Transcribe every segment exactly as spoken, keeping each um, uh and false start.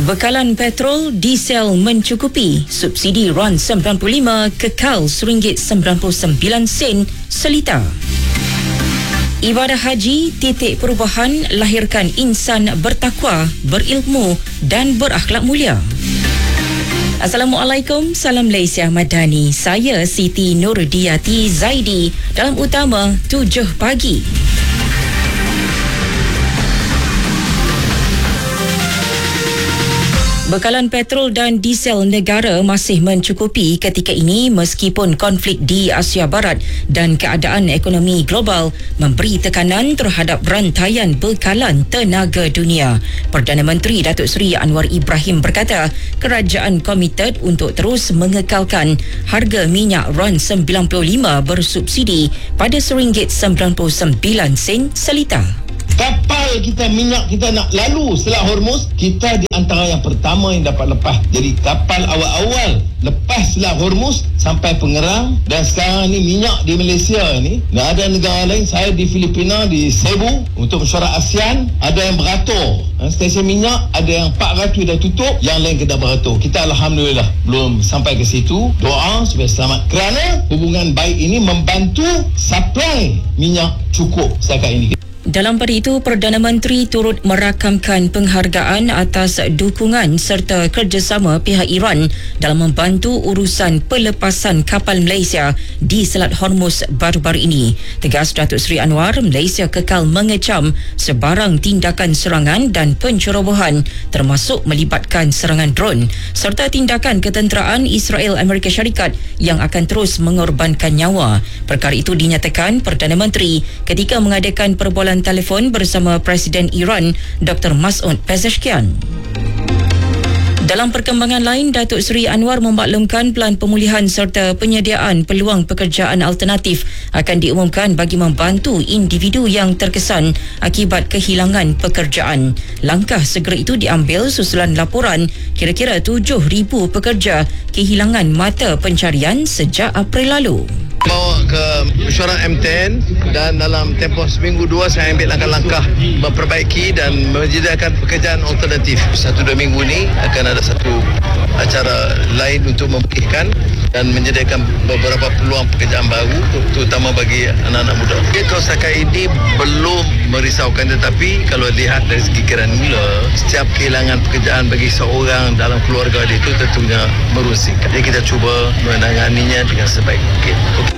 Bekalan petrol, diesel mencukupi. Subsidi RON sembilan puluh lima kekal satu ringgit sembilan puluh sembilan sen seliter. Ibadah haji, titik perubahan lahirkan insan bertakwa, berilmu dan berakhlak mulia. Assalamualaikum, salam Malaysia Madani. Saya Siti Nurdiati Zaidi dalam utama tujuh pagi. Bekalan petrol dan diesel negara masih mencukupi ketika ini meskipun konflik di Asia Barat dan keadaan ekonomi global memberi tekanan terhadap rantaian bekalan tenaga dunia. Perdana Menteri Datuk Seri Anwar Ibrahim berkata kerajaan komited untuk terus mengekalkan harga minyak RON sembilan puluh lima bersubsidi pada satu ringgit sembilan puluh sembilan sen seliter. Kapal kita, minyak kita nak lalu setelah Hormuz, kita di antara yang pertama yang dapat lepas. Jadi kapal awal-awal lepas setelah Hormuz sampai Pengerang, dan sekarang ni minyak di Malaysia ni, dan ada negara lain, saya di Filipina, di Cebu untuk mesyuarat ASEAN, ada yang beratur. Stesen minyak ada yang empat ratus dah tutup, yang lain kena beratur. Kita Alhamdulillah belum sampai ke situ. Doa supaya selamat, kerana hubungan baik ini membantu supply minyak cukup setakat ini. Dalam pada itu, Perdana Menteri turut merakamkan penghargaan atas dukungan serta kerjasama pihak Iran dalam membantu urusan pelepasan kapal Malaysia di Selat Hormuz baru-baru ini. Tegas Datuk Seri Anwar, Malaysia kekal mengecam sebarang tindakan serangan dan pencerobohan termasuk melibatkan serangan drone serta tindakan ketenteraan Israel Amerika Syarikat yang akan terus mengorbankan nyawa. Perkara itu dinyatakan Perdana Menteri ketika mengadakan perbualan telefon bersama Presiden Iran Doktor Masoud Pezeshkian. Dalam perkembangan lain, Datuk Seri Anwar memaklumkan pelan pemulihan serta penyediaan peluang pekerjaan alternatif akan diumumkan bagi membantu individu yang terkesan akibat kehilangan pekerjaan. Langkah segera itu diambil susulan laporan kira-kira tujuh ribu pekerja kehilangan mata pencarian sejak April lalu. Bawa ke mesyuarat M sepuluh dan dalam tempoh seminggu dua saya ambil langkah-langkah memperbaiki dan menyediakan pekerjaan alternatif. Satu dua minggu ni akan ada satu acara lain untuk memulihkan dan menyediakan beberapa peluang pekerjaan baru terutama bagi anak-anak muda. Kalau setakat ini belum merisaukan, tetapi kalau lihat dari segi granula, setiap kehilangan pekerjaan bagi seorang dalam keluarga dia itu tentunya merusik. Jadi kita cuba menanganinya dengan sebaik mungkin.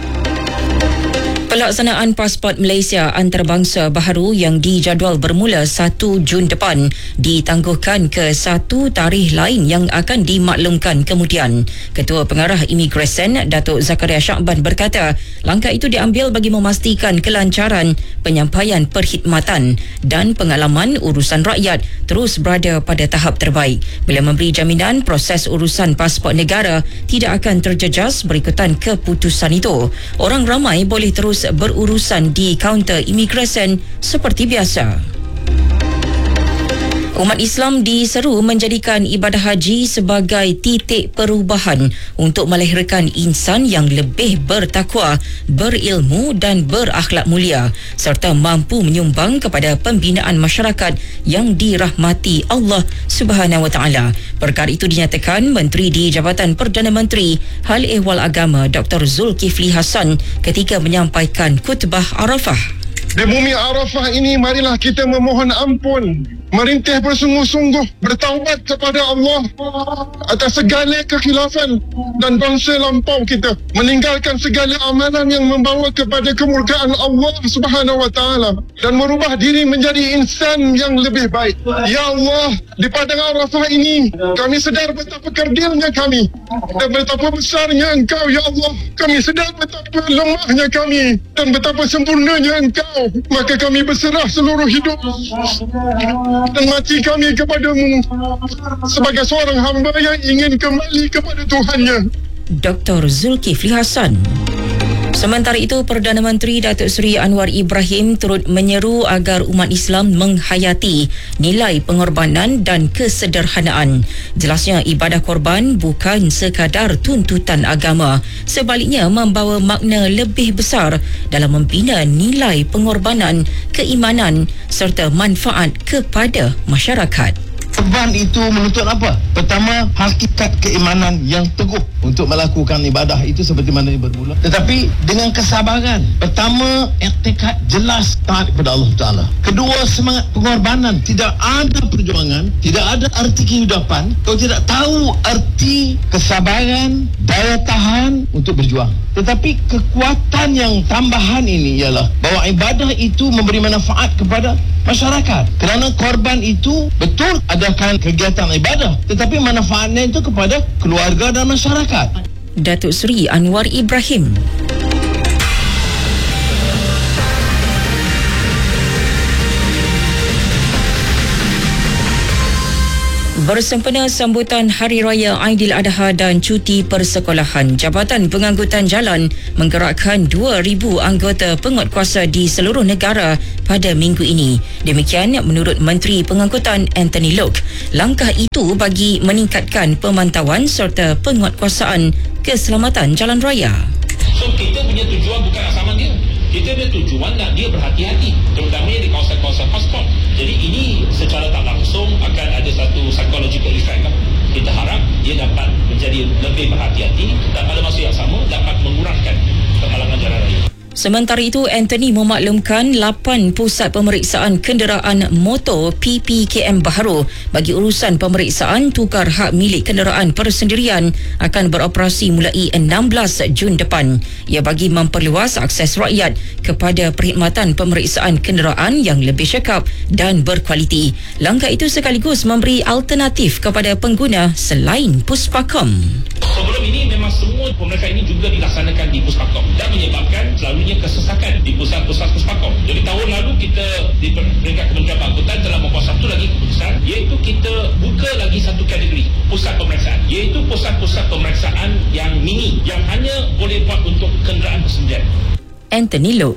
Pelaksanaan pasport Malaysia antarabangsa baharu yang dijadual bermula satu Jun depan ditangguhkan ke satu tarikh lain yang akan dimaklumkan kemudian. Ketua Pengarah Imigresen Datuk Zakaria Syakban berkata langkah itu diambil bagi memastikan kelancaran penyampaian perkhidmatan dan pengalaman urusan rakyat terus berada pada tahap terbaik bila memberi jaminan proses urusan pasport negara tidak akan terjejas berikutan keputusan itu. Orang ramai boleh terus berurusan di kaunter imigresen seperti biasa. Umat Islam diseru menjadikan ibadah haji sebagai titik perubahan untuk melahirkan insan yang lebih bertakwa, berilmu dan berakhlak mulia serta mampu menyumbang kepada pembinaan masyarakat yang dirahmati Allah Subhanahu Wa Taala. Perkara itu dinyatakan Menteri di Jabatan Perdana Menteri Hal Ehwal Agama Doktor Zulkifli Hasan ketika menyampaikan khutbah Arafah. Di bumi Arafah ini marilah kita memohon ampun, merintih bersungguh-sungguh, bertaubat kepada Allah atas segala kekhilafan dan bangsa lampau kita, meninggalkan segala amalan yang membawa kepada kemurkaan Allah Subhanahu Wa Taala dan merubah diri menjadi insan yang lebih baik. Ya Allah, di padang Arafah ini kami sedar betapa kerdilnya kami dan betapa besarnya Engkau ya Allah. Kami sedar betapa lemahnya kami dan betapa sempurnanya Engkau. Maka kami berserah seluruh hidup dan mati kami kepadamu sebagai seorang hamba yang ingin kembali kepada Tuhannya. Doktor Zulkifli Hasan. Sementara itu, Perdana Menteri Datuk Seri Anwar Ibrahim turut menyeru agar umat Islam menghayati nilai pengorbanan dan kesederhanaan. Jelasnya, ibadah korban bukan sekadar tuntutan agama, sebaliknya membawa makna lebih besar dalam membina nilai pengorbanan, keimanan serta manfaat kepada masyarakat. korban itu menuntut apa? Pertama, hakikat keimanan yang teguh untuk melakukan ibadah itu seperti mana bermula. Tetapi dengan kesabaran. Pertama, iktikad jelas taat kepada Allah Ta'ala. Kedua, semangat pengorbanan. Tidak ada perjuangan, tidak ada arti kehidupan kalau tidak tahu arti kesabaran, daya tahan untuk berjuang. Tetapi kekuatan yang tambahan ini ialah bahawa ibadah itu memberi manfaat kepada masyarakat. Kerana korban itu betul adakan kegiatan ibadah, tetapi manfaatnya itu kepada keluarga dan masyarakat. Datuk Seri Anwar Ibrahim. Bersempena sambutan Hari Raya Aidiladha dan cuti persekolahan, Jabatan Pengangkutan Jalan menggerakkan dua ribu anggota penguatkuasa di seluruh negara pada minggu ini. Demikian menurut Menteri Pengangkutan Anthony Loke. Langkah itu bagi meningkatkan pemantauan serta penguatkuasaan keselamatan jalan raya. So kita punya tujuan bukan nak saman dia. Kita punya tujuan nak dia berhati-hati, terutamanya di kawasan-kawasan pasport. Jadi ini secara tak langsung akan ada satu psychological effect lah. Kita harap dia dapat menjadi lebih berhati-hati dan pada masa yang sama dapat mengurangkan penghalangan jalan raya. Sementara itu, Anthony memaklumkan lapan pusat pemeriksaan kenderaan motor P P K M baharu bagi urusan pemeriksaan tukar hak milik kenderaan persendirian akan beroperasi mulai enam belas Jun depan. Ia bagi memperluas akses rakyat kepada perkhidmatan pemeriksaan kenderaan yang lebih syekap dan berkualiti. Langkah itu sekaligus memberi alternatif kepada pengguna selain Puspakom. Sebelum ini memang semua pemeriksaan ini juga dilaksanakan di Puspakom dan menyebabkan selalunya kesesakan di pusat-pusat Puspakom. Jadi tahun lalu kita di peringkat Kementerian Pengangkutan telah membuat satu lagi keputusan, iaitu kita buka lagi satu kategori pusat pemeriksaan, iaitu pusat-pusat pemeriksaan yang mini yang hanya boleh buat untuk kenderaan persendirian. Anthony Loke.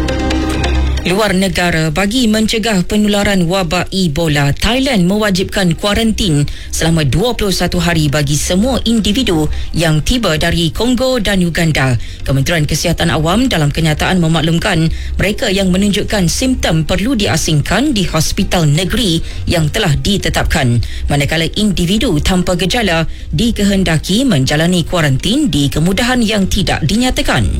Luar negara, bagi mencegah penularan wabak Ebola, Thailand mewajibkan kuarantin selama dua puluh satu hari bagi semua individu yang tiba dari Kongo dan Uganda. Kementerian Kesihatan Awam dalam kenyataan memaklumkan mereka yang menunjukkan simptom perlu diasingkan di hospital negeri yang telah ditetapkan, manakala individu tanpa gejala dikehendaki menjalani kuarantin di kemudahan yang tidak dinyatakan.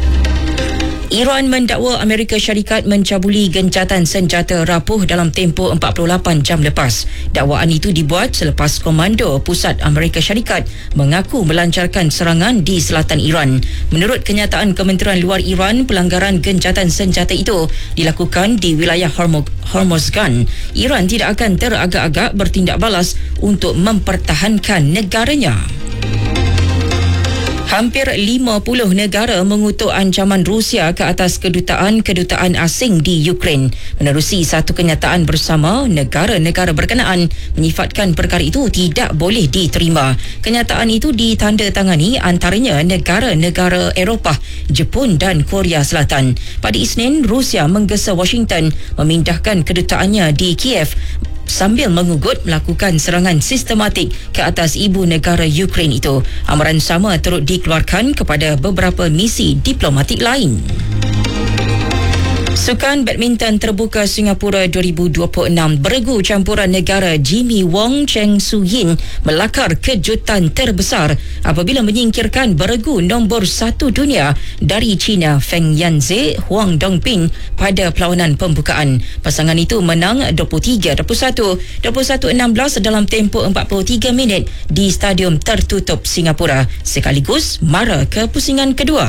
Iran mendakwa Amerika Syarikat mencabuli gencatan senjata rapuh dalam tempoh empat puluh lapan jam lepas. Dakwaan itu dibuat selepas Komando Pusat Amerika Syarikat mengaku melancarkan serangan di selatan Iran. Menurut kenyataan Kementerian Luar Iran, pelanggaran gencatan senjata itu dilakukan di wilayah Hormozgan. Iran tidak akan teragak-agak bertindak balas untuk mempertahankan negaranya. Hampir lima puluh negara mengutuk ancaman Rusia ke atas kedutaan-kedutaan asing di Ukraine. Menerusi satu kenyataan bersama, negara-negara berkenaan menyifatkan perkara itu tidak boleh diterima. Kenyataan itu ditandatangani antaranya negara-negara Eropah, Jepun dan Korea Selatan. Pada Isnin, Rusia menggesa Washington memindahkan kedutaannya di Kiev sambil mengugut melakukan serangan sistematik ke atas ibu negara Ukraine itu. Amaran sama turut dikeluarkan kepada beberapa misi diplomatik lain. Sukan Badminton Terbuka Singapura dua ribu dua puluh enam, beregu campuran negara Jimmy Wong Cheng Su Yin melakar kejutan terbesar apabila menyingkirkan beregu nombor satu dunia dari China Feng Yanze Huang Dongping pada perlawanan pembukaan. Pasangan itu menang dua puluh tiga dua puluh satu, dua puluh satu enam belas dalam tempoh empat puluh tiga minit di Stadium Tertutup Singapura, sekaligus mara kepusingan kedua.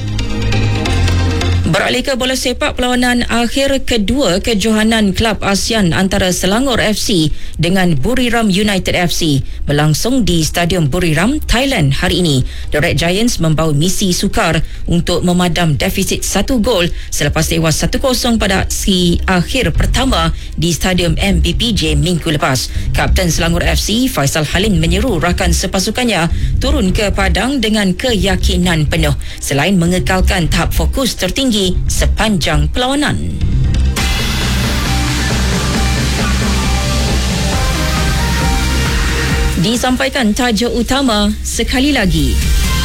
Beralih ke bola sepak, perlawanan akhir kedua kejohanan Kelab ASEAN antara Selangor F C dengan Buriram United F C berlangsung di Stadium Buriram, Thailand hari ini. The Red Giants membawa misi sukar untuk memadam defisit satu gol selepas tewas satu kosong pada aksi akhir pertama di Stadium M P P J minggu lepas. Kapten Selangor F C Faisal Halim menyeru rakan sepasukannya turun ke padang dengan keyakinan penuh selain mengekalkan tahap fokus tertinggi sepanjang perlawanan. Disampaikan tajuk utama sekali lagi.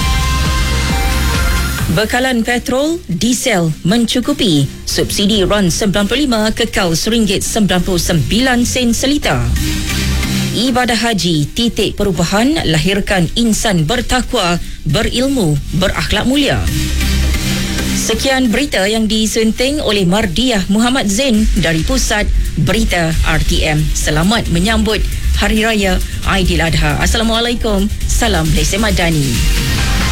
Bekalan petrol, diesel mencukupi. Subsidi RON sembilan puluh lima kekal seringgit sembilan puluh sembilan sen seliter. Ibadah haji, titik perubahan, lahirkan insan bertakwa, berilmu, berakhlak mulia. Sekian berita yang disunting oleh Mardiah Muhammad Zain dari Pusat Berita R T M. Selamat menyambut Hari Raya Aidiladha. Assalamualaikum. Salam Malaysia Madani.